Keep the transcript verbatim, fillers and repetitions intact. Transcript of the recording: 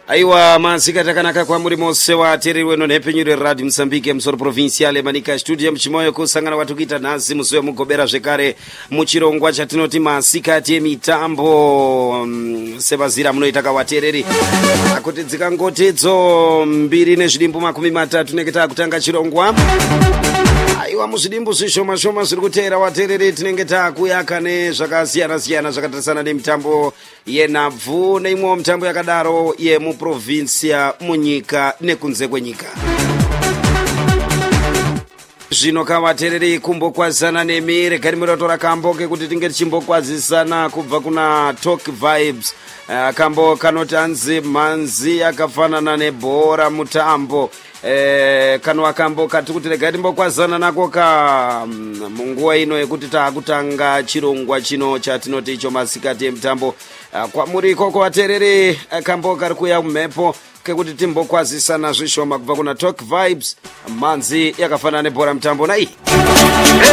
Aiwa masika takanaka kwa muri mose wa teri weno nepenyure Radio Msambike msoro provinciale manika studio mchimoyo kusangana watu kita nasi musuwe mugobera zvekare muchirongwa chatinoti masika tie mitambo um, sebazira munoitaka watereri akuti dzikangotedzo mbiri nezvidimbu makumi matatu neketa kutanga chirongwa. Aiwa muzvidimbu zvishoma shoma zviri kutera watereri tinenge takuyaka nezvakasiyana siyana zvakatarisa nemitambo yenhabvu neimwe mitambo yakadaro yemuprovincia munyika nekunze kwenyika. Zvino kavatereri kumbokwazisana nemi regai muratora kambo kekuti tinge tichimbokwazisana kubva kuna Talk Vibes. Uh, kambo kanoti anzi manzi akafanana nebhora mutambo. Eh, kanwa kambo kati kuti regai timbokwazisana nako ka um, munguwa ino yekuti taakutanga chirongwa chino chatinoti icho masikati emutambo. Uh, kwamuri koko vatereri uh, kambo kari kuya kumhepo kekuti timbokwazisana zvishoma kubva kuna Talk Vibes manzi yakafanana nebhora mutambo nai.